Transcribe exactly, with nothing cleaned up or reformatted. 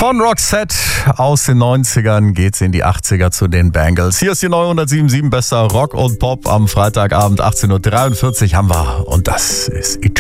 Von Roxette aus den neunzigern geht's in die achtziger zu den Bangles. Hier ist die neue hundertsieben Komma sieben bester Rock und Pop am Freitagabend achtzehn Uhr dreiundvierzig haben wir und das ist It.